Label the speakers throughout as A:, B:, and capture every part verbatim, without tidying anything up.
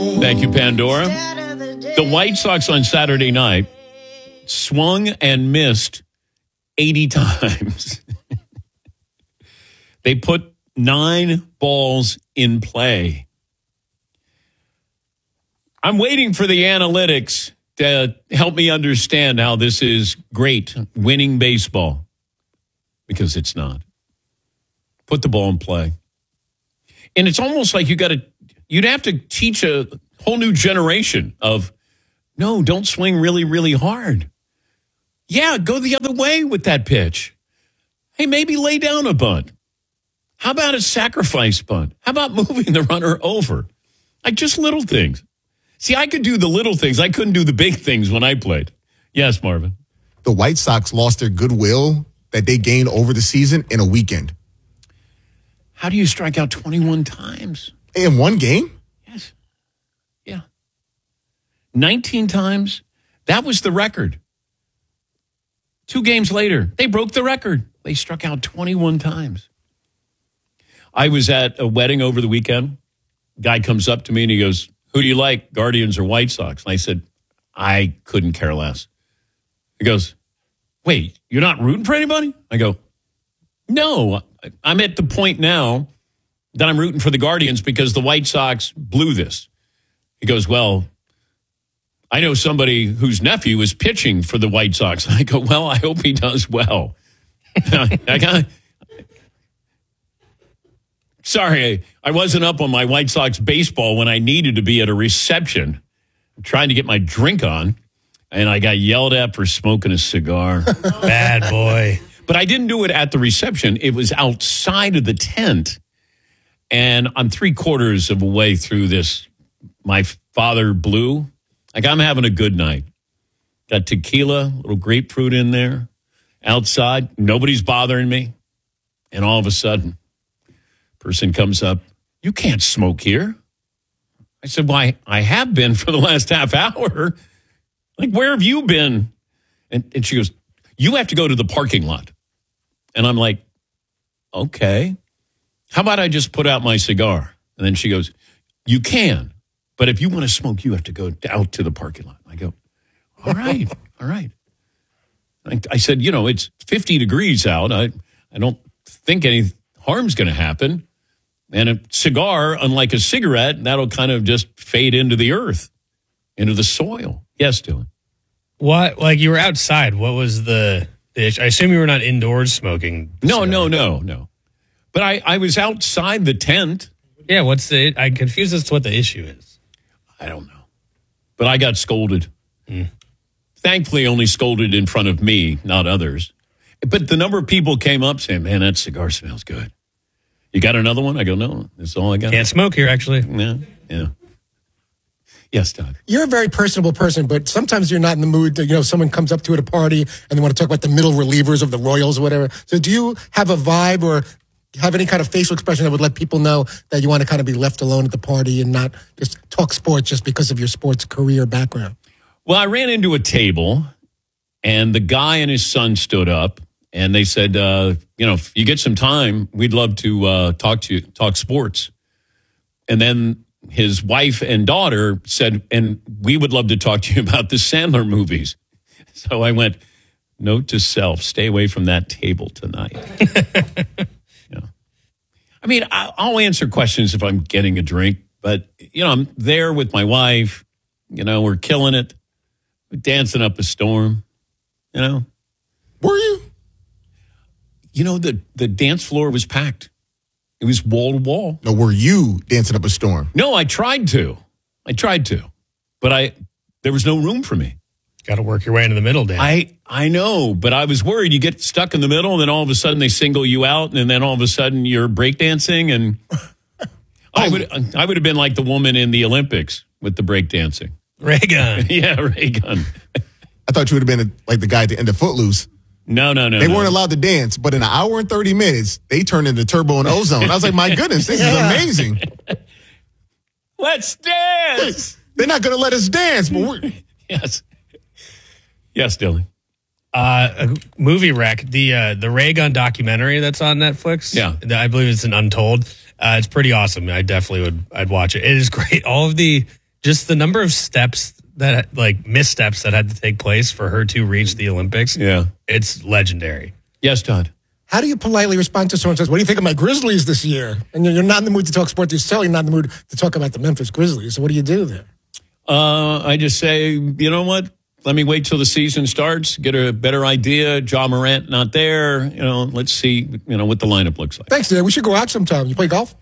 A: Thank you, Pandora. The White Sox on Saturday night swung and missed eighty times. They put nine balls in play. I'm waiting for the analytics to help me understand how this is great winning baseball, because it's not. Put the ball in play. And it's almost like you got to, you'd have to teach a whole new generation of, no, don't swing really, really hard. Yeah, go the other way with that pitch. Hey, maybe lay down a bunt. How about a sacrifice bunt? How about moving the runner over? Like just little things. See, I could do the little things. I couldn't do the big things when I played. Yes, Marvin.
B: The White Sox lost their goodwill that they gained over the season in a weekend.
A: How do you strike out twenty-one times?
B: In one game?
A: Yes. Yeah. nineteen times. That was the record. Two games later, they broke the record. They struck out twenty-one times. I was at a wedding over the weekend. Guy comes up to me and he goes, who do you like, Guardians or White Sox? And I said, I couldn't care less. He goes, wait, you're not rooting for anybody? I go, no, I'm at the point now that I'm rooting for the Guardians because the White Sox blew this. He goes, well, I know somebody whose nephew is pitching for the White Sox. I go, well, I hope he does well. I got, sorry, I wasn't up on my White Sox baseball when I needed to be at a reception. I'm trying to get my drink on, and I got yelled at for smoking a cigar.
C: Bad boy.
A: But I didn't do it at the reception. It was outside of the tent. And I'm three quarters of a way through this. My father blew. Like, I'm having a good night. Got tequila, little grapefruit in there. Outside, nobody's bothering me. And all of a sudden, person comes up, you can't smoke here. I said, well, I, I have been for the last half hour. Like, where have you been? And, and she goes, you have to go to the parking lot. And I'm like, okay. How about I just put out my cigar? And then she goes, you can. But if you want to smoke, you have to go out to the parking lot. I go, all right, all right. I, I said, you know, it's fifty degrees out. I, I don't think any harm's going to happen. And a cigar, unlike a cigarette, that'll kind of just fade into the earth, into the soil. Yes, Dylan.
C: What? Like, you were outside. What was the issue? I assume you were not indoors smoking.
A: No,
C: so.
A: no, no, no. But I, I was outside the tent.
C: Yeah, what's the... I'm confused as to what the issue is.
A: I don't know. But I got scolded.
C: Mm.
A: Thankfully, only scolded in front of me, not others. But the number of people came up saying, man, that cigar smells good. You got another one? I go, no, that's all I got.
C: Can't smoke here, actually.
A: Yeah, yeah. Yes, Todd.
D: You're a very personable person, but sometimes you're not in the mood to, you know, someone comes up to you at a party and they want to talk about the middle relievers of the Royals or whatever. So do you have a vibe or have any kind of facial expression that would let people know that you want to kind of be left alone at the party and not just talk sports just because of your sports career background?
A: Well, I ran into a table, and the guy and his son stood up, and they said, uh, you know, if you get some time, we'd love to uh, talk to you, talk sports. And then his wife and daughter said, and we would love to talk to you about the Sandler movies. So I went, note to self, stay away from that table tonight. Yeah. I mean, I'll answer questions if I'm getting a drink, but, you know, I'm there with my wife. You know, we're killing it. We're dancing up a storm, you know.
B: Were you?
A: You know, the, the dance floor was packed. It was wall to wall.
B: No, were you dancing up a storm?
A: No, I tried to. I tried to. But I there was no room for me.
C: Got to work your way into the middle, Dan.
A: I, I know, but I was worried you get stuck in the middle, and then all of a sudden they single you out, and then all of a sudden you're breakdancing. And I would I would have been like the woman in the Olympics with the breakdancing.
C: Ray gun.
A: Yeah, ray gun.
B: I thought you would have been like the guy at the end of Footloose.
A: No, no, no.
B: They
A: no.
B: weren't allowed to dance, but in an hour and thirty minutes, they turned into Turbo and Ozone. I was like, my goodness, this
D: Yeah.
B: is amazing.
A: Let's dance.
B: They're not going to let us dance, but we're...
A: Yes. Yes, Dylan.
C: Uh, a movie wreck. The uh, the Ray Gun documentary that's on Netflix.
A: Yeah.
C: I believe it's an Untold. Uh, it's pretty awesome. I definitely would. I'd watch it. It is great. All of the Just the number of steps that, like, missteps that had to take place for her to reach the Olympics.
A: Yeah.
C: It's legendary.
A: Yes, Todd.
D: How do you politely respond to someone who says, what do you think of my Grizzlies this year? And you're not in the mood to talk sports. You're certainly not in the mood to talk about the Memphis Grizzlies. So what do you do there?
A: Uh, I just say, you know what? Let me wait till the season starts, get a better idea. Ja Morant not there. You know, let's see, you know, what the lineup looks like.
D: Thanks, Dan. We should go out sometime. You play golf?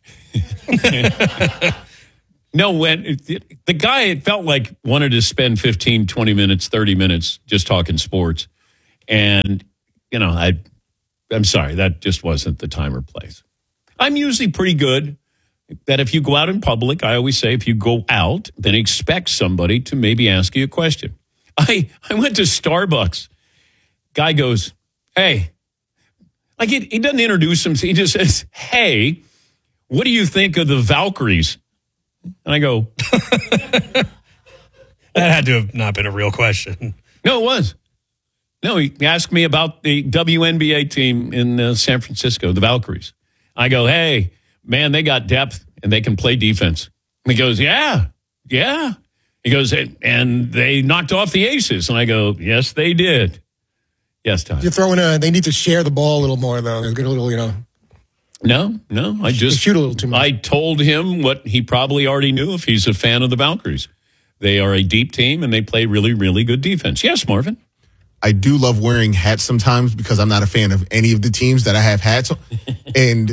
A: No, when it, the guy, it felt like wanted to spend fifteen, twenty minutes, thirty minutes just talking sports. And, you know, I, I'm sorry, that just wasn't the time or place. I'm usually pretty good that if you go out in public, I always say if you go out, then expect somebody to maybe ask you a question. I, I went to Starbucks. Guy goes, hey, like he, he doesn't introduce himself. He just says, hey, what do you think of the Valkyries? And I go,
C: that had to have not been a real question.
A: No, it was. No, he asked me about the W N B A team in uh, San Francisco, the Valkyries. I go, hey, man, they got depth and they can play defense. And he goes, yeah, yeah. He goes, and they knocked off the Aces. And I go, yes, they did. Yes, Tom.
D: You're throwing a, they need to share the ball a little more, though. Get a little, you know.
A: No, no. I just
D: shoot a little too much.
A: I told him what he probably already knew if he's a fan of the Valkyries. They are a deep team and they play really, really good defense. Yes, Marvin.
B: I do love wearing hats sometimes because I'm not a fan of any of the teams that I have hats on. And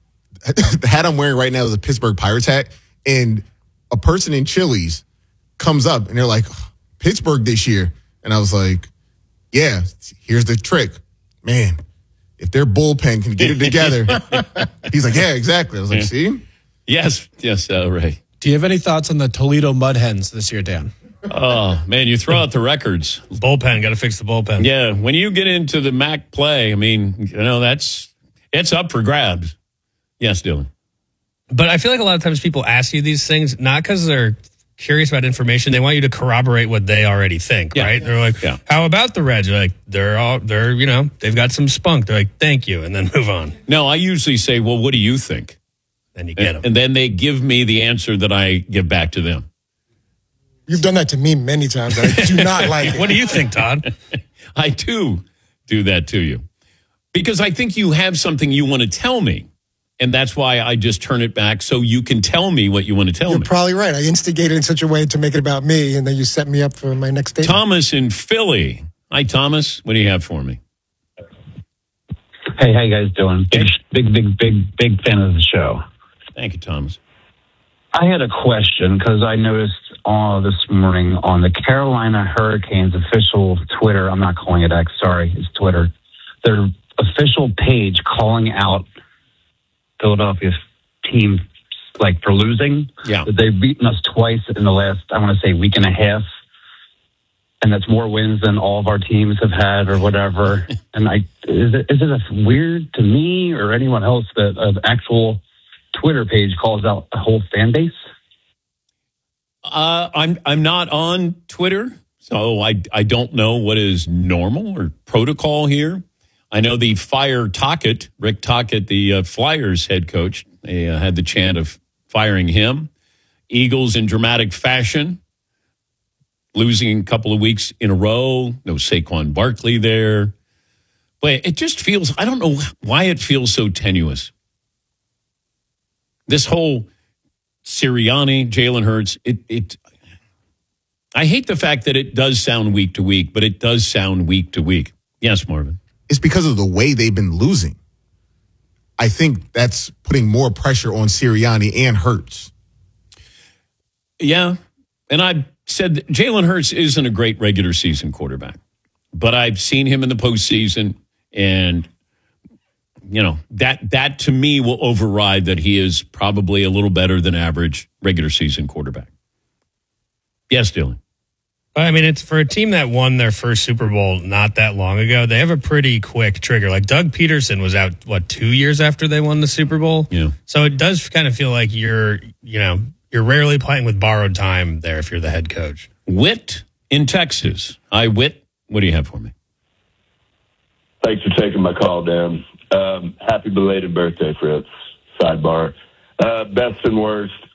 B: the hat I'm wearing right now is a Pittsburgh Pirates hat. And a person in Chili's comes up and they're like, oh, Pittsburgh this year. And I was like, yeah, here's the trick. Man, if their bullpen can get it together. He's like, yeah, exactly. I was like, see?
A: Yes, yes, uh, Ray.
E: Do you have any thoughts on the Toledo Mud Hens this year, Dan?
A: Oh, man, you throw out the records.
C: Bullpen, got to fix the bullpen.
A: Yeah, when you get into the M A C play, I mean, you know, that's, it's up for grabs. Yes, Dylan.
C: But I feel like a lot of times people ask you these things, not because they're curious about information. They want you to corroborate what they already think,
A: Yeah.
C: right? They're like,
A: Yeah.
C: how about the Reds? You're like, they're all, they're, you know, they've got some spunk. They're like, thank you, and then move on.
A: No, I usually say, well, what do you think?
C: Then you get them.
A: And, and then they give me the answer that I give back to them.
D: You've done that to me many times. I do not like it.
C: What do you think, Todd?
A: I do do that to you because I think you have something you want to tell me. And that's why I just turn it back so you can tell me what you want to tell
D: You're
A: me.
D: probably right. I instigated in such a way to make it about me, and then you set me up for my next statement.
A: Thomas in Philly. Hi, Thomas. What do you have for me?
F: Hey, how you guys doing? Big, big, big, big, big fan of the show.
A: Thank you, Thomas.
F: I had a question because I noticed uh, this morning on the Carolina Hurricanes official Twitter, I'm not calling it X, sorry, it's Twitter, their official page calling out Philadelphia's team like for losing.
A: Yeah.
F: They've beaten us twice in the last, I want to say, week and a half. And that's more wins than all of our teams have had or whatever. And I is it, is it a weird to me or anyone else that an actual Twitter page calls out a whole fan base?
A: Uh, I'm I'm not on Twitter, so I I don't know what is normal or protocol here. I know the fire Tocchet, Rick Tocchet, the uh, Flyers head coach, they uh, had the chant of firing him. Eagles in dramatic fashion, losing a couple of weeks in a row. No Saquon Barkley there. But it just feels, I don't know why it feels so tenuous. This whole Sirianni, Jalen Hurts, it, it, I hate the fact that it does sound week to week, but it does sound week to week. Yes, Marvin.
B: It's because of the way they've been losing. I think that's putting more pressure on Sirianni and Hurts.
A: Yeah, and I said that Jalen Hurts isn't a great regular season quarterback, but I've seen him in the postseason, and you know that that to me will override that he is probably a little better than average regular season quarterback. Yes, Dylan.
C: I mean, it's for a team that won their first Super Bowl not that long ago. They have a pretty quick trigger. Like Doug Peterson was out, what, two years after they won the Super Bowl?
A: Yeah.
C: So it does kind of feel like you're, you know, you're rarely playing with borrowed time there if you're the head coach.
A: Whit in Texas. Hi, Whit. What do you have for me?
G: Thanks for taking my call, Dan. Um, happy belated birthday, Fritz. Sidebar. Uh, best and worst.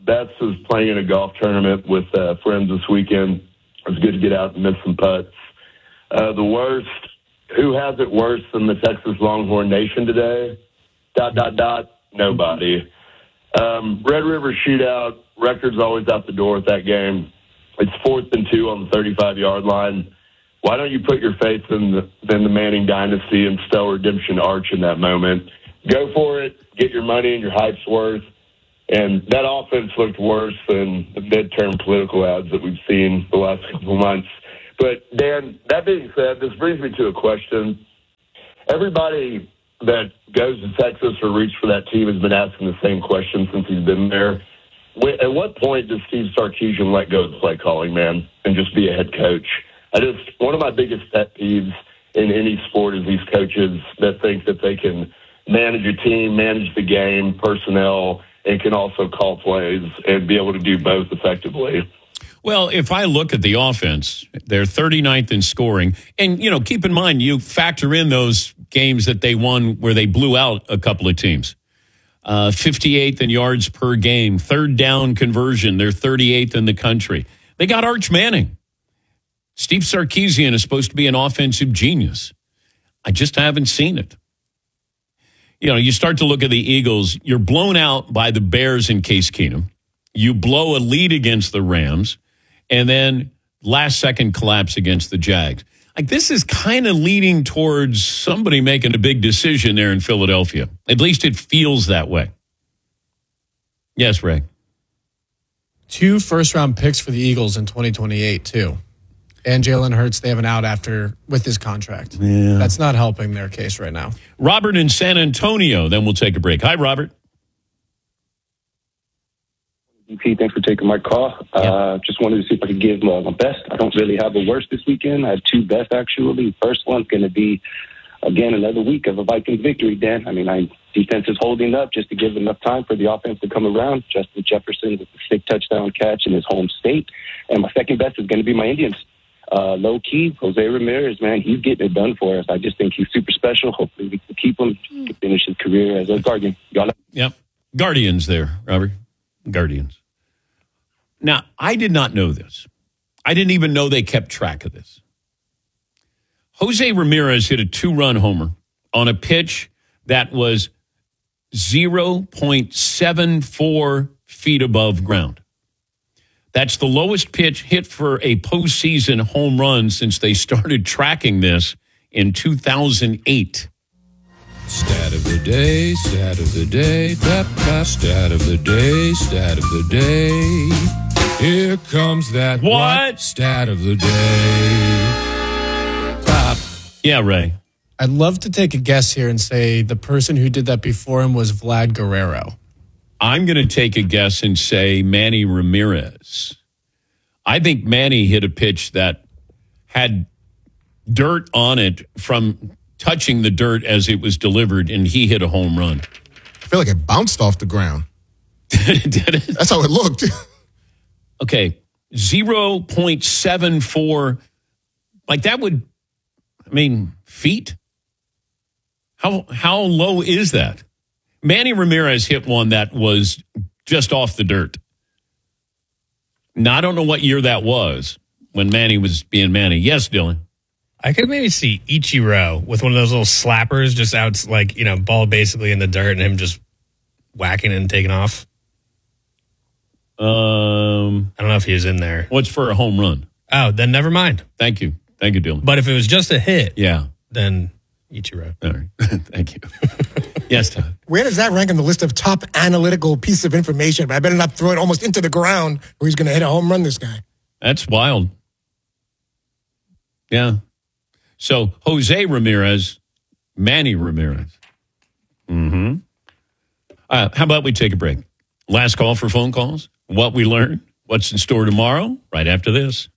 G: Beth's is playing in a golf tournament with uh, friends this weekend. It was good to get out and miss some putts. Uh, the worst, who has it worse than the Texas Longhorn Nation today? Dot, dot, dot, nobody. Um, Red River shootout, record's always out the door with that game. It's fourth and two on the thirty-five-yard line. Why don't you put your faith in the, in the Manning dynasty and Stellar Redemption Arch in that moment? Go for it, get your money and your hype's worth. And that offense looked worse than the midterm political ads that we've seen the last couple of months. But, Dan, that being said, this brings me to a question. Everybody that goes to Texas or roots for that team has been asking the same question since he's been there. At what point does Steve Sarkisian let go of the play calling, man, and just be a head coach? I just one of my biggest pet peeves in any sport is these coaches that think that they can manage a team, manage the game, personnel, and can also call plays and be able to do both effectively.
A: Well, if I look at the offense, they're thirty-ninth in scoring. And, you know, keep in mind, you factor in those games that they won where they blew out a couple of teams. Uh, fifty-eighth in yards per game, third down conversion. They're thirty-eighth in the country. They got Arch Manning. Steve Sarkisian is supposed to be an offensive genius. I just haven't seen it. You know, you start to look at the Eagles. You're blown out by the Bears in Case Keenum. You blow a lead against the Rams, and then last second collapse against the Jags. Like, this is kind of leading towards somebody making a big decision there in Philadelphia. At least it feels that way. Yes, Ray.
E: Two first-round picks for the Eagles in twenty twenty-eight, too. And Jalen Hurts, they have an out after with his contract.
A: Yeah.
E: That's not helping their case right now.
A: Robert in San Antonio. Then we'll take a break. Hi, Robert.
H: Pete, thanks for taking my call.
A: Yeah.
H: Uh, just wanted to see if I could give uh, my best. I don't really have a worst this weekend. I have two best, actually. First one's going to be, again, another week of a Vikings victory, Dan. I mean, I defense is holding up just to give enough time for the offense to come around. Justin Jefferson with the sick touchdown catch in his home state. And my second best is going to be my Indians. Uh, low key, Jose Ramirez, man, he's getting it done for us. I just think he's super special. Hopefully we can keep him to finish his career as a Guardian. Y'all know?
A: Yep. Guardians there, Robert. Guardians. Now, I did not know this. I didn't even know they kept track of this. Jose Ramirez hit a two-run homer on a pitch that was zero point seven four feet above ground. That's the lowest pitch hit for a postseason home run since they started tracking this in two thousand eight.
I: Stat of the day, stat of the day, that that stat of the day, stat of the day. Here comes that
A: What?
I: what stat of the day.
E: Stop.
A: Yeah, Ray.
E: I'd love to take a guess here and say the person who did that before him was Vlad Guerrero.
A: I'm going to take a guess and say Manny Ramirez. I think Manny hit a pitch that had dirt on it from touching the dirt as it was delivered, and he hit a home run.
B: I feel like it bounced off the ground.
A: Did it?
B: That's how it looked.
A: Okay, zero point seven four. Like that would, I mean, feet? How how low is that? Manny Ramirez hit one that was just off the dirt. Now, I don't know what year that was when Manny was being Manny. Yes, Dylan.
C: I could maybe see Ichiro with one of those little slappers just out, like, you know, ball basically in the dirt and him just whacking it and taking off.
A: Um,
C: I don't know if he was in there.
A: What's for a home run?
C: Oh, then never mind.
A: Thank you. Thank you, Dylan.
C: But if it was just a hit,
A: Yeah.
C: then Ichiro.
A: All right. Thank you. Yes, Todd.
D: Where does that rank on the list of top analytical piece of information? I better not throw it almost into the ground or he's going to hit a home run, this guy.
A: That's wild. Yeah. So, Jose Ramirez, Manny Ramirez. Mm-hmm. Uh, how about we take a break? Last call for phone calls. What we learned. What's in store tomorrow? Right after this.